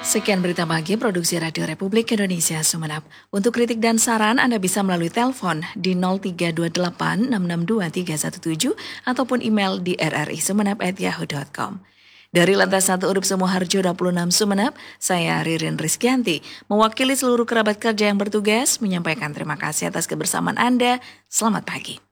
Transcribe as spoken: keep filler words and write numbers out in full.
Sekian berita pagi produksi Radio Republik Indonesia Sumeneb. Untuk kritik dan saran Anda bisa melalui telepon di nol tiga dua delapan enam enam dua tiga satu tujuh ataupun email di r r i sumeneb at yahoo dot com. Dari Lantas satu Urup Sumoharjo dua puluh enam Sumeneb, saya Ririn Rizkyanti, mewakili seluruh kerabat kerja yang bertugas, menyampaikan terima kasih atas kebersamaan Anda. Selamat pagi.